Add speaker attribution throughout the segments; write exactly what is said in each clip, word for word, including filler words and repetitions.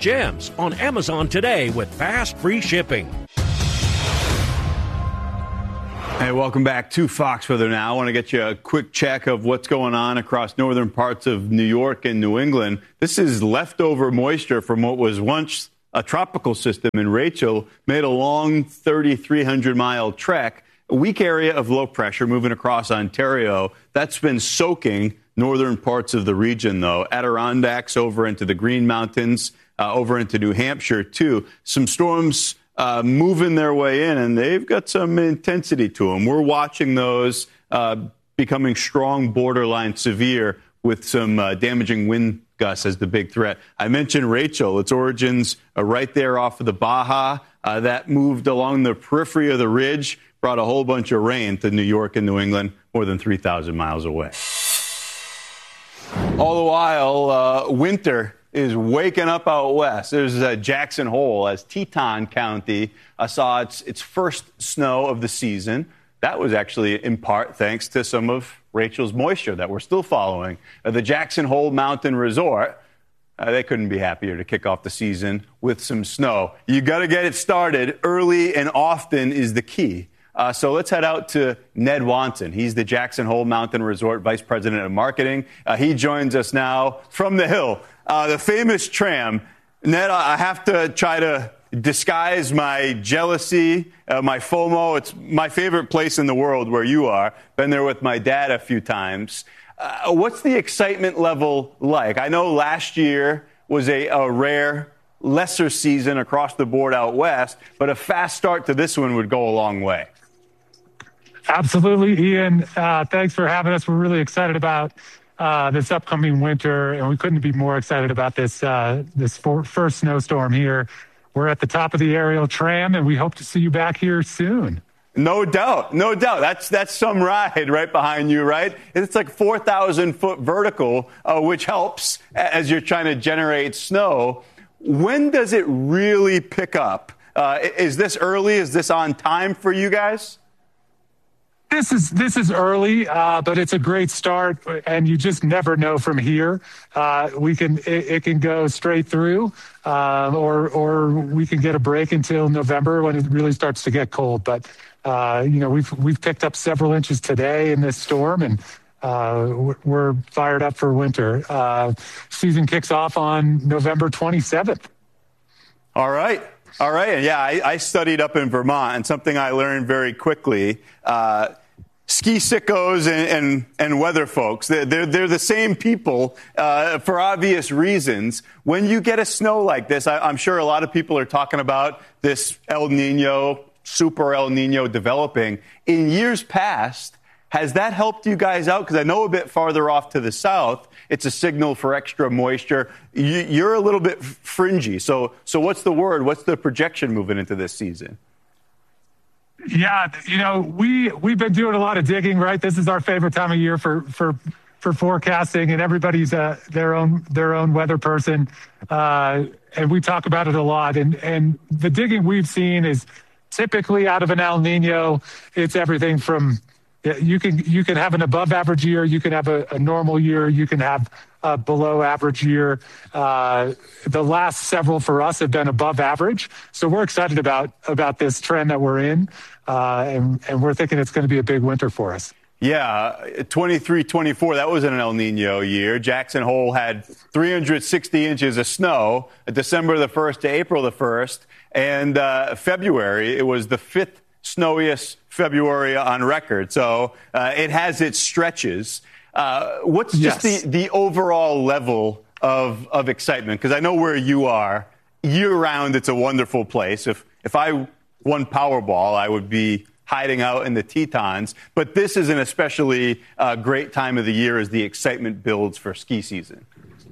Speaker 1: gems on Amazon today with fast, free shipping.
Speaker 2: Hey, welcome back to Fox Weather Now. I want to get you a quick check of what's going on across northern parts of New York and New England. This is leftover moisture from what was once a tropical system, and Rachel made a long thirty-three hundred mile trek, a weak area of low pressure moving across Ontario. That's been soaking northern parts of the region, though. Adirondacks over into the Green Mountains, uh, over into New Hampshire, too. Some storms Uh, moving their way in, and they've got some intensity to them. We're watching those uh, becoming strong, borderline severe, with some uh, damaging wind gusts as the big threat. I mentioned Rachel. Its origins are right there off of the Baja. Uh, that moved along the periphery of the ridge, brought a whole bunch of rain to New York and New England, more than three thousand miles away. All the while, uh, winter is waking up out west. There's uh, Jackson Hole as Teton County uh, saw its, its first snow of the season. That was actually in part thanks to some of Rachel's moisture that we're still following. Uh, the Jackson Hole Mountain Resort, uh, they couldn't be happier to kick off the season with some snow. You got to get it started early and often is the key. Uh, so let's head out to Ned Watson. He's the Jackson Hole Mountain Resort Vice President of Marketing. Uh, he joins us now from the Hill. Uh, the famous tram. Ned, I have to try to disguise my jealousy, uh, my FOMO. It's my favorite place in the world where you are. Been there with my dad a few times. Uh, what's the excitement level like? I know last year was a, a rare, lesser season across the board out west, but a fast start to this one would go a long way.
Speaker 3: Absolutely, Ian. Uh, thanks for having us. We're really excited about Uh, this upcoming winter, and we couldn't be more excited about this uh, this for, first snowstorm here. We're at the top of the aerial tram, and we hope to see you back here soon.
Speaker 2: No doubt, no doubt. That's that's some ride right behind you, right? It's like four thousand foot vertical, uh, which helps as you're trying to generate snow. When does it really pick up? Uh, is this early? Is this on time for you guys?
Speaker 3: This is this is early, uh, but it's a great start, and you just never know from here. Uh, we can it, it can go straight through, uh, or or we can get a break until November when it really starts to get cold. But uh, you know, we've we've picked up several inches today in this storm, and uh, we're fired up for winter. Uh, season kicks off on November twenty-seventh.
Speaker 2: All right. All right. And yeah, I, I studied up in Vermont, and something I learned very quickly. Uh, Ski sickos and, and, and weather folks, they're, they're, they're the same people uh, for obvious reasons. When you get a snow like this, I, I'm sure a lot of people are talking about this El Nino, super El Nino developing. In years past, has that helped you guys out? Because I know a bit farther off to the south, it's a signal for extra moisture. You, you're a little bit fringy. So, so what's the word? What's the projection moving into this season?
Speaker 3: Yeah, you know, we, we've been doing a lot of digging, right? This is our favorite time of year for, for, for forecasting, and everybody's uh, their own their own weather person. Uh, and we talk about it a lot. And, and the digging we've seen is typically out of an El Nino, it's everything from, you can you can have an above average year, you can have a, a normal year, you can have a below average year. Uh, the last several for us have been above average. So we're excited about about this trend that we're in. Uh, and, and we're thinking it's going to be a big winter for us.
Speaker 2: Yeah, twenty-three twenty-four, that was an El Nino year. Jackson Hole had three hundred sixty inches of snow, December the first to April the first. And uh, February, it was the fifth snowiest February on record. So uh, it has its stretches. Uh, what's just yes. the, the overall level of, of excitement? Because I know where you are, year-round, it's a wonderful place. If, if I won Powerball, I would be hiding out in the Tetons. But this is an especially uh, great time of the year as the excitement builds for ski season.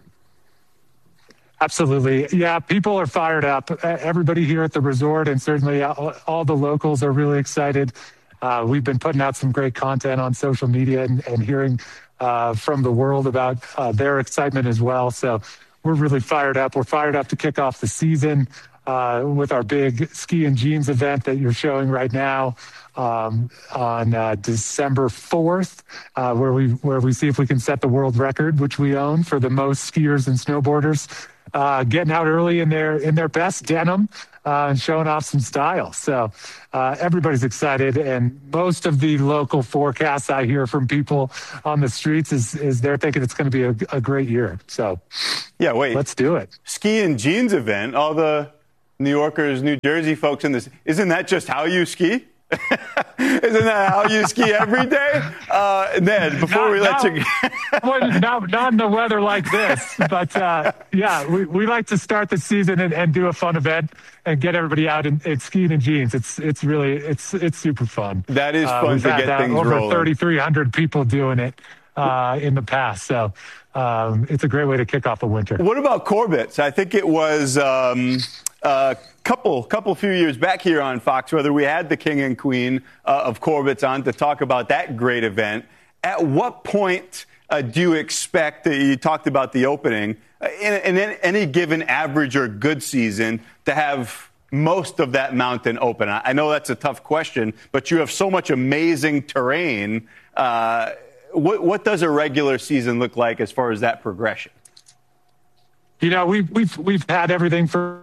Speaker 3: Absolutely. Yeah, people are fired up. Everybody here at the resort, and certainly all, all the locals, are really excited. Uh, we've been putting out some great content on social media and, and hearing uh, from the world about uh, their excitement as well. So we're really fired up. We're fired up to kick off the season. uh, with our big Ski and Jeans event that you're showing right now um, on uh, December fourth, uh, where we where we see if we can set the world record, which we own, for the most skiers and snowboarders uh, getting out early in their in their best denim uh, and showing off some style. So uh, everybody's excited, and most of the local forecasts I hear from people on the streets is is they're thinking it's going to be a, a great year. So
Speaker 2: yeah, wait,
Speaker 3: let's do it.
Speaker 2: Ski and Jeans event. All the New Yorkers, New Jersey folks in this. Isn't that just how you ski? Isn't that how you ski every day? Uh, Ned, before not, we let
Speaker 3: not,
Speaker 2: you...
Speaker 3: not, not in the weather like this, but uh, yeah, we, we like to start the season and, and do a fun event and get everybody out in, in skiing and jeans. It's it's really, it's it's super fun.
Speaker 2: That is fun uh, to
Speaker 3: had,
Speaker 2: get
Speaker 3: uh,
Speaker 2: things
Speaker 3: over
Speaker 2: rolling.
Speaker 3: Over thirty-three hundred people doing it uh, in the past, so um, it's a great way to kick off the winter.
Speaker 2: What about Corbett's? I think it was... Um, A couple, couple few years back here on Fox Weather, we had the king and queen uh, of Corbett's on to talk about that great event. At what point uh, do you expect, uh, you talked about the opening, uh, in, in any given average or good season, to have most of that mountain open? I, I know that's a tough question, but you have so much amazing terrain. Uh, what, what does a regular season look like as far as that progression?
Speaker 3: You know, we've, we've, we've had everything for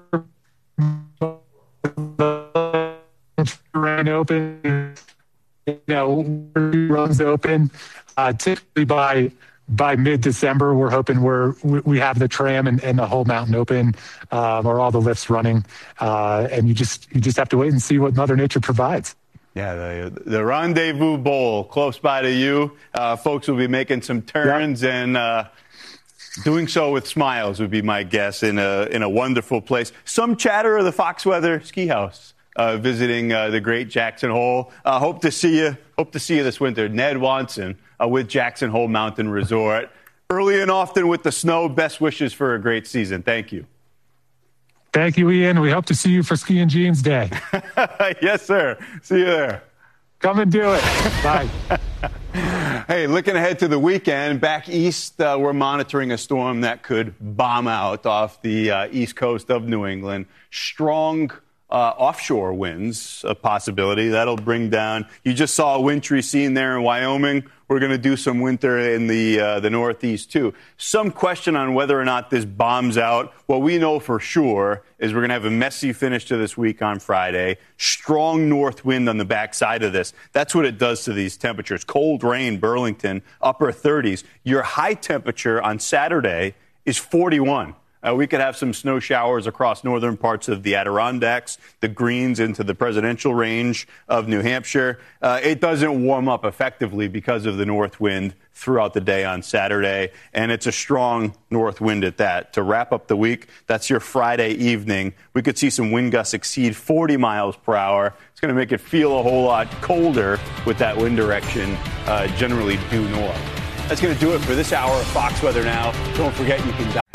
Speaker 3: the terrain open, you know, runs open. Uh, typically by by mid-December, we're hoping we're we, we have the tram and, and the whole mountain open, um, or all the lifts running, uh, and you just you just have to wait and see what Mother Nature provides.
Speaker 2: Yeah, the, the Rendezvous Bowl close by to you. Uh, folks will be making some turns yep. and. Uh, Doing so with smiles would be my guess, in a in a wonderful place. Some chatter of the Fox Weather Ski House uh, visiting uh, the great Jackson Hole. Uh, hope to see you. Hope to see you this winter. Ned Watson uh, with Jackson Hole Mountain Resort. Early and often with the snow. Best wishes for a great season. Thank you.
Speaker 3: Thank you, Ian. We hope to see you for Ski and Jeans Day.
Speaker 2: Yes, sir. See you there.
Speaker 3: Come and do it. Bye.
Speaker 2: Hey, looking ahead to the weekend, back east, uh, we're monitoring a storm that could bomb out off the uh, east coast of New England. Strong uh, offshore winds, a possibility. That'll bring down, you just saw a wintry scene there in Wyoming. We're going to do some winter in the uh, the Northeast, too. Some question on whether or not this bombs out. What we know for sure is we're going to have a messy finish to this week on Friday. Strong north wind on the backside of this. That's what it does to these temperatures. Cold rain, Burlington, upper thirties. Your high temperature on Saturday is forty-one. Uh, we could have some snow showers across northern parts of the Adirondacks, the Greens into the presidential range of New Hampshire. Uh, it doesn't warm up effectively because of the north wind throughout the day on Saturday, and it's a strong north wind at that. To wrap up the week, that's your Friday evening. We could see some wind gusts exceed forty miles per hour. It's going to make it feel a whole lot colder with that wind direction, uh, generally due north. That's going to do it for this hour of Fox Weather Now. Don't forget you can